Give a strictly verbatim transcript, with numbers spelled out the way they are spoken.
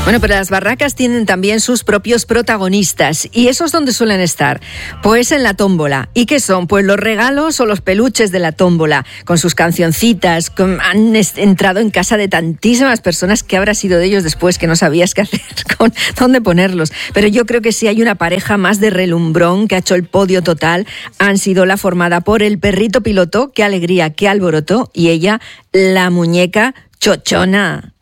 Bueno, pero las barracas tienen también sus propios protagonistas. ¿Y esos dónde suelen estar? Pues en la tómbola. ¿Y qué son? Pues los regalos o los peluches de la tómbola, con sus cancioncitas. Con, han entrado en casa de tantísimas personas. ¿Qué habrá sido de ellos después que no sabías qué hacer con dónde ponerlos? Pero yo creo que sí hay una pareja más de relumbrón que ha hecho el podio total. Han sido la formada por el perrito piloto, qué alegría, qué alboroto, y ella, la muñeca chochona.